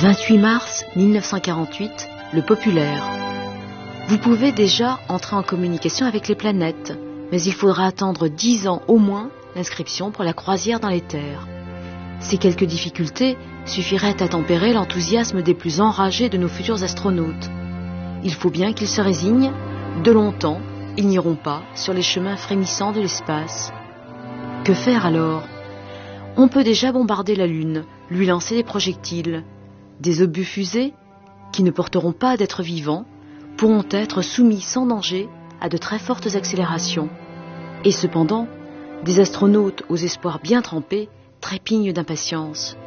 28 mars 1948, le Populaire. Vous pouvez déjà entrer en communication avec les planètes, mais il faudra attendre 10 ans au moins l'inscription pour la croisière dans l'éther. Ces quelques difficultés suffiraient à tempérer l'enthousiasme des plus enragés de nos futurs astronautes. Il faut bien qu'ils se résignent. De longtemps, ils n'iront pas sur les chemins frémissants de l'espace. Que faire alors? On peut déjà bombarder la Lune, lui lancer des projectiles. Des obus fusées, qui ne porteront pas d'êtres vivants, pourront être soumis sans danger à de très fortes accélérations. Et cependant, des astronautes aux espoirs bien trempés trépignent d'impatience.